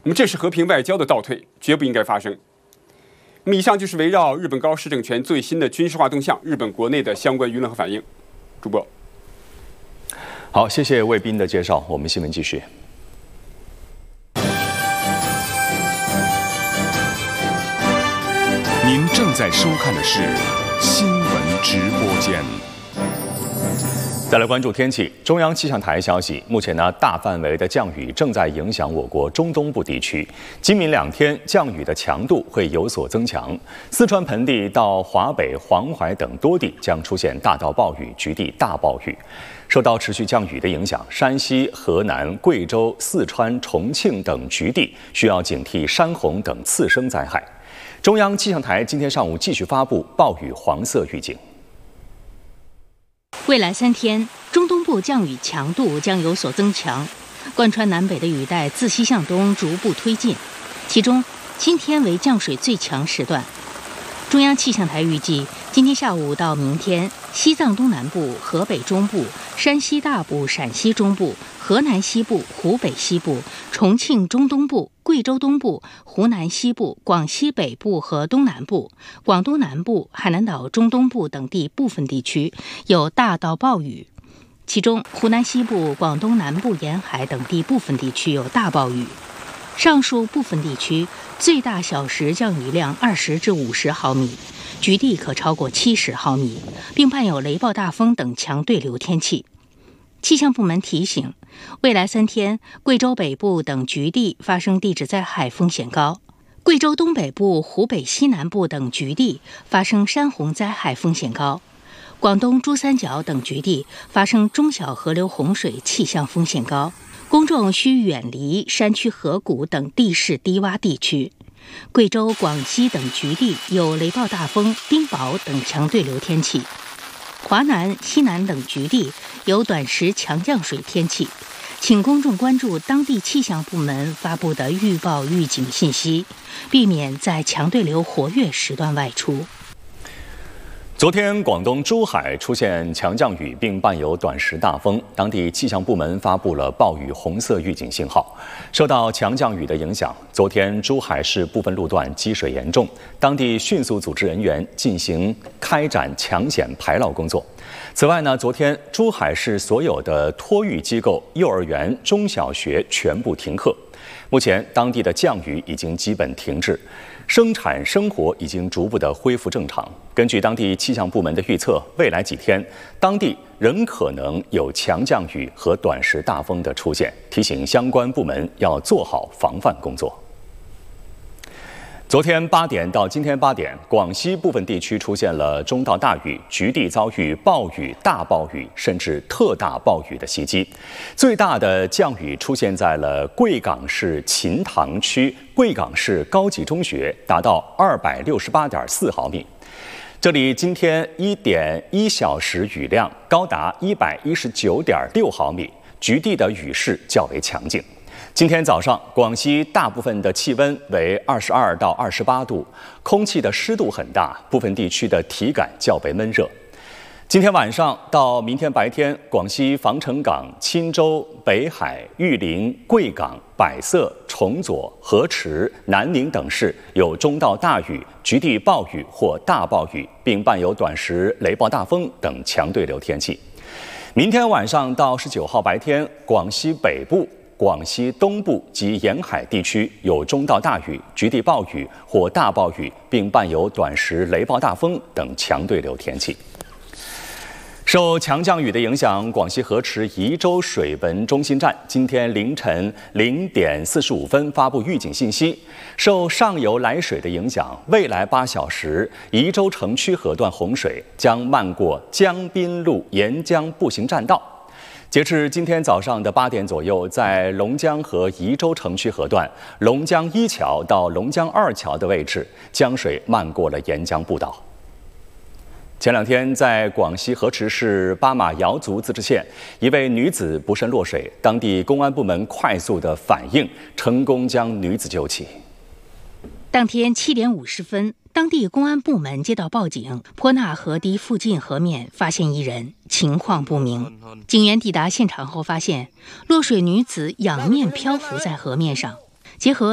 那么这是和平外交的倒退，绝不应该发生。那么以上就是围绕日本高市政权最新的军事化动向，日本国内的相关舆论和反应。主播， 好，谢谢魏斌的介绍。我们新闻继续。 您正在收看的是新闻直播间。 再来关注天气。中央气象台消息，目前大范围的降雨正在影响我国中东部地区。今明2天降雨的强度会有所增强，四川盆地到华北、黄淮等多地将出现大到暴雨、局地大暴雨。受到持续降雨的影响，山西、河南、贵州、四川、重庆等局地需要警惕山洪等次生灾害。中央气象台今天上午继续发布暴雨黄色预警。 未来3天，中东部降雨强度将有所增强，贯穿南北的雨带自西向东逐步推进，其中今天为降水最强时段。中央气象台预计，今天下午到明天，西藏东南部、河北中部、山西大部、陕西中部、河南西部、湖北西部、重庆中东部、贵州东部、湖南西部、广西北部和东南部、广东南部、海南岛中东部等地部分地区有大到暴雨，其中湖南西部、广东南部沿海等地部分地区有大暴雨。上述部分地区最大小时降雨量20至50毫米，局地可超过70毫米，并伴有雷暴大风等强对流天气。气象部门提醒，未来3天，贵州北部等局地发生地质灾害风险高，贵州东北部、湖北西南部等局地发生山洪灾害风险高，广东珠三角等局地发生中小河流洪水气象风险高。公众需远离山区河谷等地势低洼地区。贵州、广西等局地有雷暴大风、冰雹等强对流天气。华南、西南等局地有短时强降水天气，请公众关注当地气象部门发布的预报预警信息，避免在强对流活跃时段外出。 昨天，广东珠海出现强降雨，并伴有短时大风，当地气象部门发布了暴雨红色预警信号。受到强降雨的影响，昨天珠海市部分路段积水严重，当地迅速组织人员进行开展抢险排涝工作。此外昨天珠海市所有的托育机构、幼儿园、中小学全部停课。目前，当地的降雨已经基本停滞，生产生活已经逐步的恢复正常。根据当地气象部门的预测，未来几天当地仍可能有强降雨和短时大风的出现，提醒相关部门要做好防范工作。昨天8点到今天8点，广西部分地区出现了中到大雨，局地遭遇暴雨、大暴雨甚至特大暴雨的袭击。最大的降雨出现在了贵港市秦塘区贵港市高级中学，达到268.4毫米。这里今天1.1小时雨量高达119.6毫米，局地的雨势较为强劲。今天早上，广西大部分的气温为22到28度，空气的湿度很大，部分地区的体感较为闷热。今天晚上到明天白天，广西防城港、钦州、北海、玉林、贵港、百色、崇左、河池、南宁等市有中到大雨、局地暴雨或大暴雨，并伴有短时雷暴大风等强对流天气。明天晚上到19号白天，广西北部、广西东部及沿海地区有中到大雨、局地暴雨或大暴雨，并伴有短时雷暴大风等强对流天气。受强降雨的影响，广西河池宜州水文中心站今天凌晨0点45分发布预警信息。受上游来水的影响，未来8小时，宜州城区河段洪水将漫过江滨路沿江步行栈道。截至今天早上的8点左右，在龙江和宜州城区河段龙江1桥到龙江2桥的位置，江水漫过了沿江步道。前2天，在广西河池市巴马瑶族自治县，一位女子不慎落水，当地公安部门快速的反应，成功将女子救起。 当天7点50分，当地公安部门接到报警，坡纳河堤附近河面发现一人，情况不明。警员抵达现场后发现，落水女子仰面漂浮在河面上，结合